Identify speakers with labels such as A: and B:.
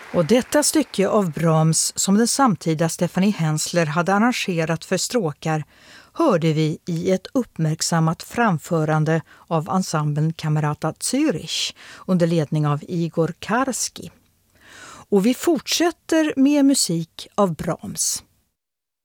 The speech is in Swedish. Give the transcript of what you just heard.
A: Och detta stycke av Brahms som den samtida Stephanie Hensler hade arrangerat för stråkar hörde vi i ett uppmärksammat framförande av ensemblen Camerata Zürich under ledning av Igor Karski. Och vi fortsätter med musik av Brahms.